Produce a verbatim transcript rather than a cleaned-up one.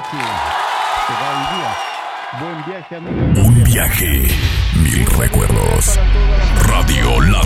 que se va el día. Buen viaje, amigos. Un viaje, mil recuerdos. Radio La